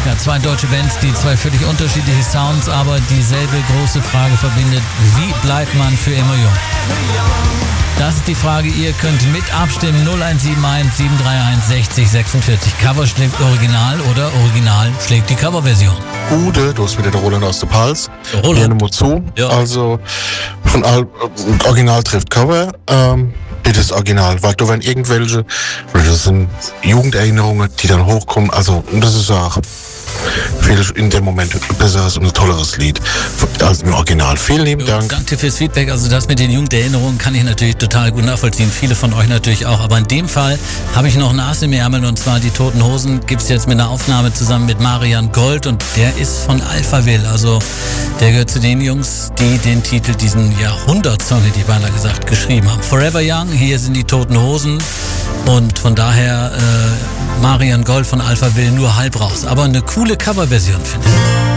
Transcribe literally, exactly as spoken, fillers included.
Amerika. Zwei deutsche Bands, die zwei völlig unterschiedliche Sounds, aber dieselbe große Frage verbindet. Wie bleibt man für immer jung? Das ist die Frage. Ihr könnt mit abstimmen. null eins sieben eins sieben drei eins sechzig sechsundvierzig. Cover schlägt Original oder Original schlägt die Coverversion. Ude, du hast wieder der Roland aus der Pals. Roland. Gerne mal zu. Ja. Also von Al Original trifft Cover. Ähm, bitte das Original, weil da werden irgendwelche, das sind Jugenderinnerungen, die dann hochkommen. Also das ist auch viel in dem Moment ein besseres und ein tolleres Lied als im Original. Vielen lieben Dank. Danke fürs Feedback. Also das mit den Jugenderinnerungen kann ich natürlich total gut nachvollziehen. Viele von euch natürlich auch. Aber in dem Fall habe ich noch ein Ass im Ärmel, und zwar die Toten Hosen gibt es jetzt mit einer Aufnahme zusammen mit Marian Gold, und der ist von Alphaville. Also der gehört zu den Jungs, die den Titel, diesen Jahrhundertsong, hätte ich beinahe gesagt, geschrieben haben. Forever Young, hier sind die Toten Hosen, und von daher äh, Marian Gold von Alphaville nur halb raus. Aber eine coole Coverversion, finde ich.